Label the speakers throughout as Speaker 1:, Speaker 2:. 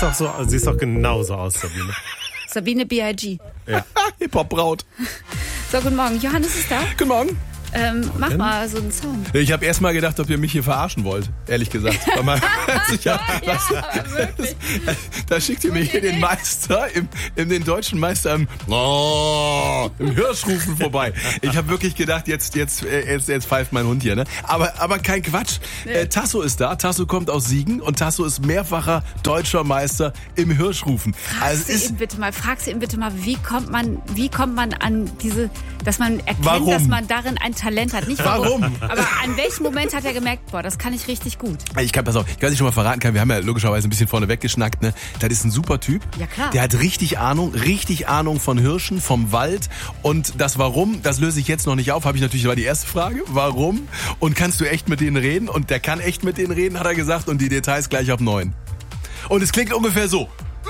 Speaker 1: siehst doch genauso aus, Sabine.
Speaker 2: Sabine B.I.G.
Speaker 1: Ja.
Speaker 3: Hip-Hop-Braut.
Speaker 2: So, guten Morgen. Johannes ist da.
Speaker 3: Guten Morgen.
Speaker 2: Mach mal so einen Sound.
Speaker 3: Ich habe erst mal gedacht, ob ihr mich hier verarschen wollt, ehrlich gesagt. Da schickt ihr mir hier den Meister, den deutschen Meister im Hirschrufen vorbei. Ich habe wirklich gedacht, jetzt pfeift mein Hund hier. Ne? Aber kein Quatsch.
Speaker 2: Nee.
Speaker 3: Tasso ist da. Tasso kommt aus Siegen und Tasso ist mehrfacher deutscher Meister im Hirschrufen.
Speaker 2: Frag sie ihn bitte mal, wie kommt man an diese, dass man erkennt, dass man darin ein Talent hat. Nicht warum. Aber an welchem Moment hat er gemerkt, boah, das kann ich richtig gut?
Speaker 3: Ich kann nicht schon mal verraten, wir haben ja logischerweise ein bisschen vorne weggeschnackt, ne? Das ist ein super Typ.
Speaker 2: Ja, klar.
Speaker 3: Der hat richtig Ahnung von Hirschen, vom Wald. Und das Warum, das löse ich jetzt noch nicht auf, war die erste Frage. Warum? Und kannst du echt mit denen reden? Und der kann echt mit denen reden, hat er gesagt. Und die Details gleich auf 9. Und es klingt ungefähr so.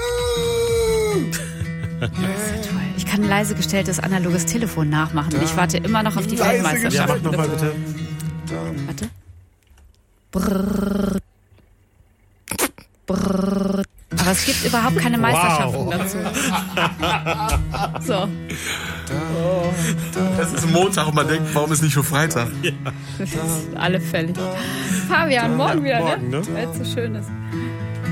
Speaker 2: Das ist ja toll. Ich kann ein leise gestelltes analoges Telefon nachmachen und ich warte immer noch auf die Weltmeisterschaft.
Speaker 1: Ja, mach nochmal bitte.
Speaker 2: Warte. Brrr. Brrr. Aber es gibt überhaupt keine Meisterschaften dazu. So.
Speaker 3: Es ist Montag und man denkt, warum ist nicht schon Freitag?
Speaker 2: Ja. Das ist alle fällig. Fabian, morgen wieder, ne? Weil es so schön ist.